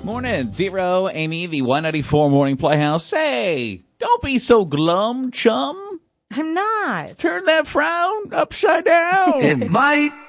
Morning, Zero, Amy, the 194 Morning Playhouse. Say, don't be so glum, chum. I'm not. Turn that frown upside down. It might